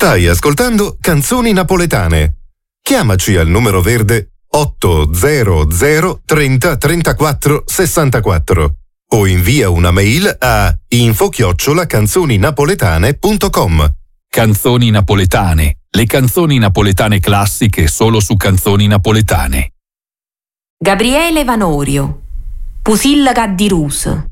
Stai ascoltando Canzoni Napoletane. Chiamaci al numero verde 800 30 34 64 o invia una mail a info@canzoninapoletane.com. Canzoni napoletane, le canzoni napoletane classiche solo su Canzoni Napoletane. Gabriele Vanorio, Pusillaga di Rus.